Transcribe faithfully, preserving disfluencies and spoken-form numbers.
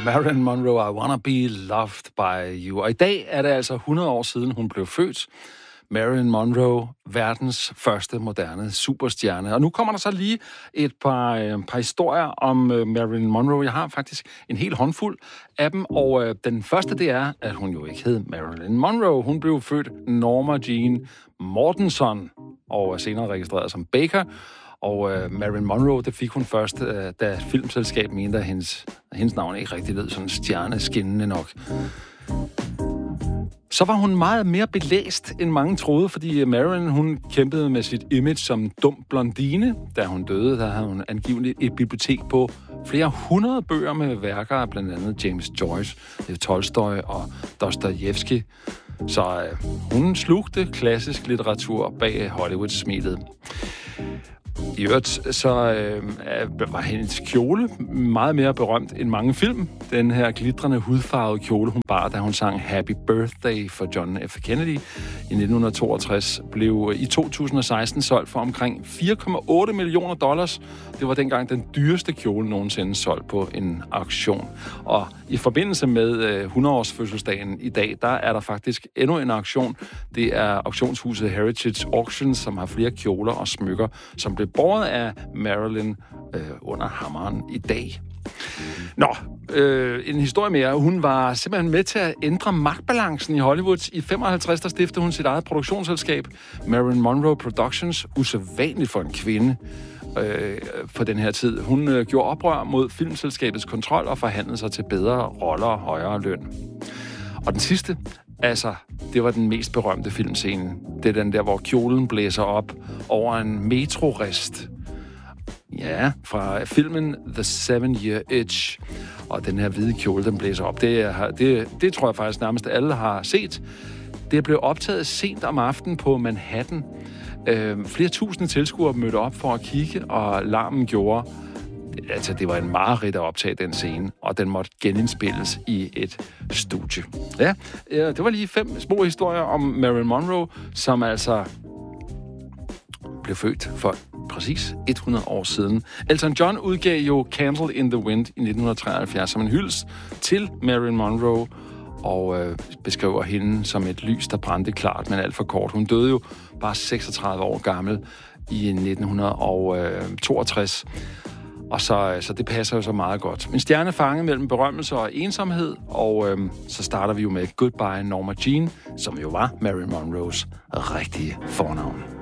Marilyn Monroe, I Wanna Be Loved By You. Og i dag er det altså hundrede år siden, hun blev født. Marilyn Monroe, verdens første moderne superstjerne. Og nu kommer der så lige et par, øh, par historier om øh, Marilyn Monroe. Jeg har faktisk en hel håndfuld af dem, og øh, den første, det er, at hun jo ikke hed Marilyn Monroe. Hun blev født Norma Jean Mortenson, og senere registreret som Baker. Og øh, Marilyn Monroe, det fik hun først, øh, da filmselskabet mente, at hendes, hendes navn ikke rigtig lød sådan stjerneskinnende nok. Så var hun meget mere belæst, end mange troede, fordi Marilyn, hun kæmpede med sit image som dum blondine. Da hun døde, der havde hun angiveligt et bibliotek på flere hundrede bøger med værker af blandt andet James Joyce, Tolstoy og Dostojevskij. Så øh, hun slugte klassisk litteratur bag Hollywood-smilet. I øvrigt så øh, var hendes kjole meget mere berømt end mange film. Den her glitrende hudfarvede kjole, hun bar, da hun sang Happy Birthday for John F. Kennedy i nitten toogtres, blev i to tusind og seksten solgt for omkring fire komma otte millioner dollars. Det var dengang den dyreste kjole nogensinde solgt på en auktion. Og i forbindelse med øh, hundrede-års fødselsdagen i dag, der er der faktisk endnu en auktion. Det er auktionshuset Heritage Auctions, som har flere kjoler og smykker, som blev båret af Marilyn øh, under hammeren i dag. Nå, øh, en historie mere. Hun var simpelthen med til at ændre magtbalancen i Hollywood. I femoghalvtreds der stiftede hun sit eget produktionsselskab, Marilyn Monroe Productions. Usædvanligt for en kvinde øh, på den her tid. Hun øh, gjorde oprør mod filmselskabets kontrol og forhandlede sig til bedre roller og højere løn. Og den sidste, altså, det var den mest berømte filmscene. Det er den der, hvor kjolen blæser op over en metrorist. Ja, fra filmen The Seven Year Itch. Og den her hvide kjole, den blæser op. Det, er, det, det tror jeg faktisk nærmest alle har set. Det blev optaget sent om aftenen på Manhattan. Øh, flere tusinde tilskuere mødte op for at kigge, og larmen gjorde... Altså, det var en mareridt at optage den scene, og den måtte genindspilles i et studie. Ja, det var lige fem små historier om Marilyn Monroe, som altså blev født for præcis hundrede år siden. Elton John udgav jo Candle in the Wind i nitten treoghalvfjerds som en hyldest til Marilyn Monroe, og øh, beskriver hende som et lys, der brændte klart, men alt for kort. Hun døde jo bare seksogtredive år gammel i nitten toogtres. Og så, så det passer jo så meget godt. En stjerne fanget mellem berømmelse og ensomhed, og øhm, så starter vi jo med Goodbye Norma Jean, som jo var Marilyn Monroes rigtige fornavn.